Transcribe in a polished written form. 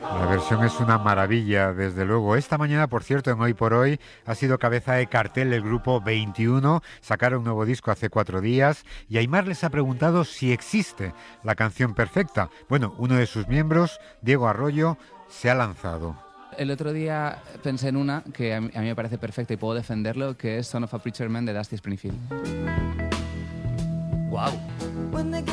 La versión es una maravilla, desde luego. Esta mañana, por cierto, en Hoy por Hoy, ha sido cabeza de cartel del grupo 21. Sacaron un nuevo disco hace 4 días y Aimar les ha preguntado si existe la canción perfecta. Bueno, uno de sus miembros, Diego Arroyo, se ha lanzado. El otro día pensé en una que a mí me parece perfecta y puedo defenderlo, que es Son of a Preacher Man de Dusty Springfield. ¡Wow!